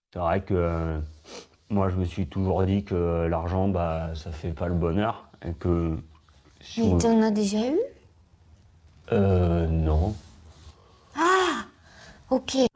C'est vrai que moi, je me suis toujours dit que l'argent, bah, ça fait pas le bonheur. Et que si Mais on... t'en as déjà eu? Non. Ah, ok.